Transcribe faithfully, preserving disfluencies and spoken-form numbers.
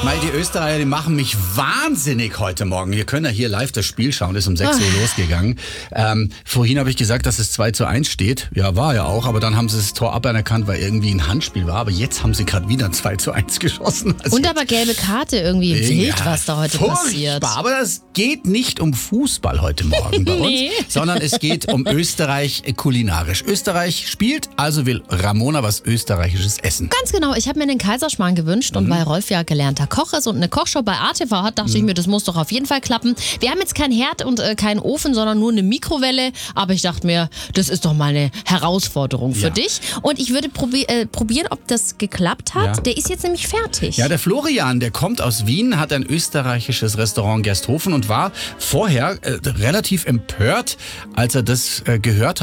Weil die Österreicher, die machen mich wahnsinnig heute Morgen. Wir können ja hier live das Spiel schauen, ist um sechs Uhr losgegangen. Ähm, vorhin habe ich gesagt, dass es zwei zu eins steht. Ja, war ja auch, aber dann haben sie das Tor aberkannt, weil irgendwie ein Handspiel war. Aber jetzt haben sie gerade wieder zwei zu eins geschossen. Also Und aber gelbe Karte, irgendwie wild, ja, was da heute passiert. Aber es geht nicht um Fußball heute Morgen bei uns, Nee. sondern es geht um Österreich kulinarisch. Österreich spielt, also will Ramona was Österreichisches essen. Ganz genau, ich habe mir einen Kaiserschmarrn gewünscht und weil Rolf ja gelernter Koch ist und eine Kochshow bei A T V hat, dachte ich mir, das muss doch auf jeden Fall klappen. Wir haben jetzt keinen Herd und äh, keinen Ofen, sondern nur eine Mikrowelle, aber ich dachte mir, das ist doch mal eine Herausforderung für Ja. dich. Und ich würde probi äh, probieren, ob das geklappt hat. Ja. Der ist jetzt nämlich fertig. Ja, der Florian, der kommt aus Wien, hat ein österreichisches Restaurant Gersthofen und war vorher äh, relativ empört, als er das äh, gehört hat.